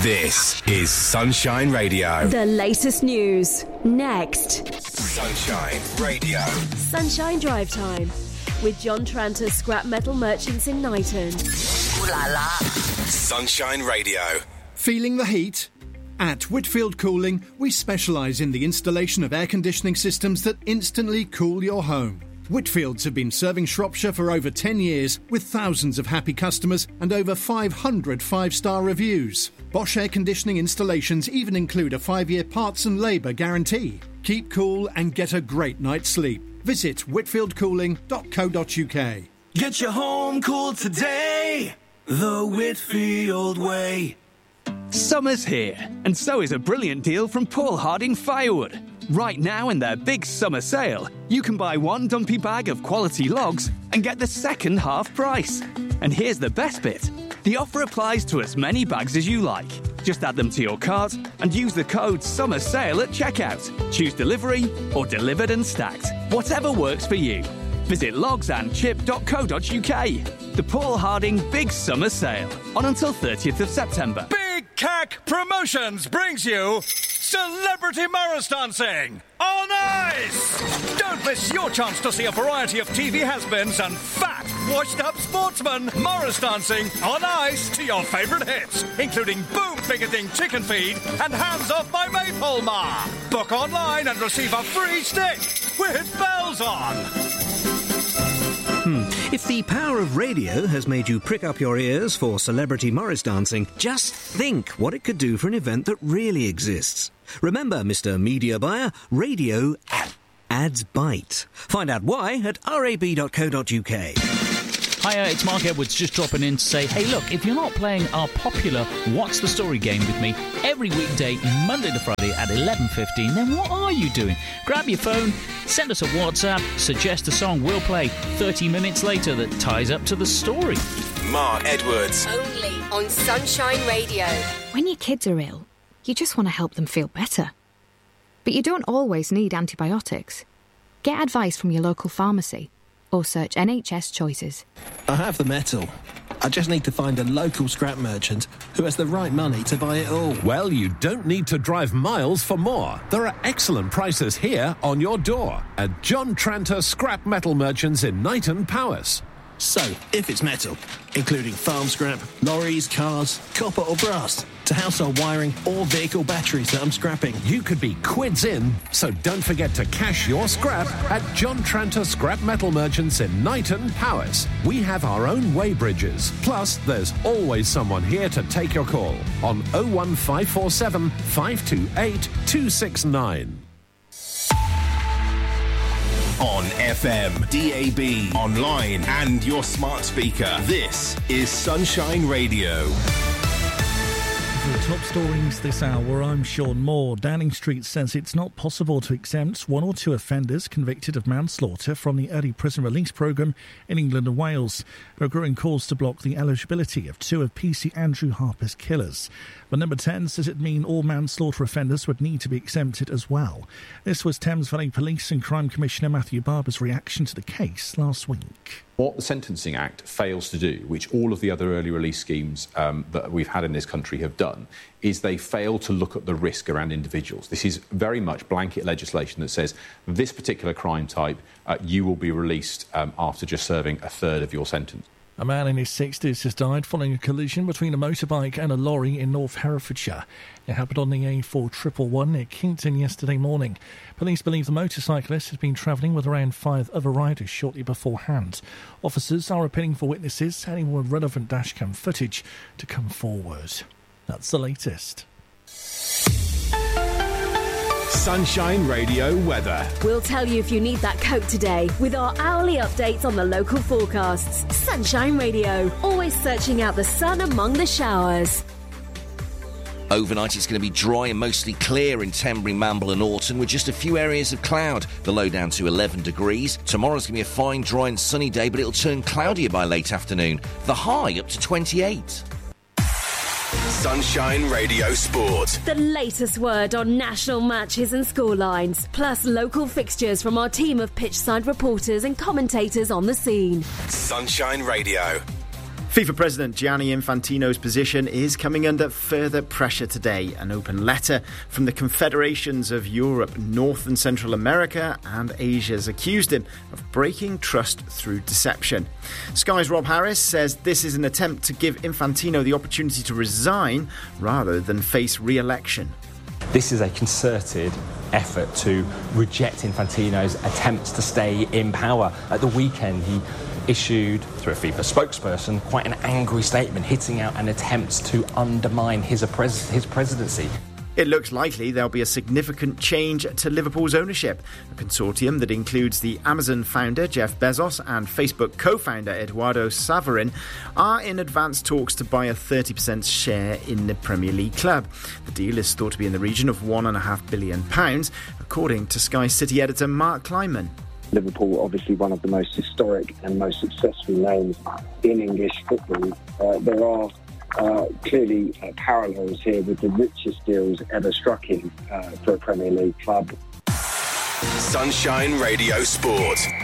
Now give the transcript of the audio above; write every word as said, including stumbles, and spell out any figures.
This is Sunshine Radio. The latest news. Next. Sunshine Radio. Sunshine Drive Time. With John Tranter, Scrap Metal Merchants in Knighton. Ooh la la. Sunshine Radio. Feeling the heat? At Whitfield Cooling, we specialise in the installation of air conditioning systems that instantly cool your home. Whitfields have been serving Shropshire for over ten years with thousands of happy customers and over five hundred five-star reviews. Bosch air conditioning installations even include a five-year parts and labour guarantee. Keep cool and get a great night's sleep. Visit whitfield cooling dot co dot uk. Get your home cool today, the Whitfield way. Summer's here, and so is a brilliant deal from Paul Harding Firewood. Right now, in their big summer sale, you can buy one dumpy bag of quality logs and get the second half price. And here's the best bit. The offer applies to as many bags as you like. Just add them to your cart and use the code SUMMERSALE at checkout. Choose delivery or delivered and stacked. Whatever works for you. Visit logs and chip dot co dot uk. The Paul Harding Big Summer Sale. On until thirtieth of September. Big C A C Promotions brings you Celebrity Morris Dancing on Ice! Don't miss your chance to see a variety of T V has-beens and fat, washed-up sportsmen Morris dancing on ice to your favourite hits, including Boom Picketing Chicken Feed and Hands Off My Maypole Ma. Book online and receive a free stick with bells on. Hmm. If the power of radio has made you prick up your ears for Celebrity Morris Dancing, just think what it could do for an event that really exists. Remember, Mister Media Buyer, radio ads bite. Find out why at rab dot co dot uk. Hiya, it's Mark Edwards just dropping in to say, hey look, if you're not playing our popular What's the Story game with me every weekday, Monday to Friday at eleven fifteen, then what are you doing? Grab your phone, send us a WhatsApp, suggest a song we'll play thirty minutes later that ties up to the story. Mark Edwards. Only on Sunshine Radio. When your kids are ill, you just want to help them feel better. But you don't always need antibiotics. Get advice from your local pharmacy or search N H S Choices. I have the metal. I just need to find a local scrap merchant who has the right money to buy it all. Well, you don't need to drive miles for more. There are excellent prices here on your door at John Tranter Scrap Metal Merchants in Knighton Powys. So, if it's metal, including farm scrap, lorries, cars, copper or brass, to household wiring or vehicle batteries that I'm scrapping, you could be quids in, so don't forget to cash your scrap at John Tranter Scrap Metal Merchants in Knighton Powys. We have our own weighbridges, plus there's always someone here to take your call on oh one five four seven, five two eight, two six nine. On F M, D A B, online and your smart speaker. This is Sunshine Radio. The top stories this hour, I'm Sean Moore. Downing Street says it's not possible to exempt one or two offenders convicted of manslaughter from the early prison release programme in England and Wales. There are growing calls to block the eligibility of two of P C Andrew Harper's killers. But Number ten says it mean all manslaughter offenders would need to be exempted as well. This was Thames Valley Police and Crime Commissioner Matthew Barber's reaction to the case last week. What the Sentencing Act fails to do, which all of the other early release schemes um, that we've had in this country have done, is they fail to look at the risk around individuals. This is very much blanket legislation that says this particular crime type, uh, you will be released um, after just serving a third of your sentence. A man in his sixties has died following a collision between a motorbike and a lorry in North Herefordshire. It happened on the A four one one one near Kington yesterday morning. Police believe the motorcyclist had been travelling with around five other riders shortly beforehand. Officers are appealing for witnesses and more relevant dashcam footage to come forward. That's the latest. Sunshine Radio weather. We'll tell you if you need that coat today with our hourly updates on the local forecasts. Sunshine Radio, always searching out the sun among the showers. Overnight it's going to be dry and mostly clear in Tenbury, Mamble and Orton with just a few areas of cloud. The low down to eleven degrees. Tomorrow's going to be a fine, dry and sunny day, but it'll turn cloudier by late afternoon. The high up to twenty-eight. Sunshine Radio Sport. The latest word on national matches and scorelines, plus local fixtures from our team of pitchside reporters and commentators on the scene. Sunshine Radio. FIFA President Gianni Infantino's position is coming under further pressure today. An open letter from the Confederations of Europe, North and Central America and Asia has accused him of breaking trust through deception. Sky's Rob Harris says this is an attempt to give Infantino the opportunity to resign rather than face re-election. This is a concerted effort to reject Infantino's attempts to stay in power. At the weekend, he issued, through a FIFA spokesperson, quite an angry statement hitting out an attempt to undermine his, pres- his presidency. It looks likely there'll be a significant change to Liverpool's ownership. A consortium that includes the Amazon founder Jeff Bezos and Facebook co-founder Eduardo Saverin are in advanced talks to buy a thirty percent share in the Premier League club. The deal is thought to be in the region of one point five billion pounds, according to Sky City editor Mark Kleinman. Liverpool, obviously one of the most historic and most successful names in English football. Uh, there are uh, clearly uh, parallels here with the richest deals ever struck in uh, for a Premier League club. Sunshine Radio Sport.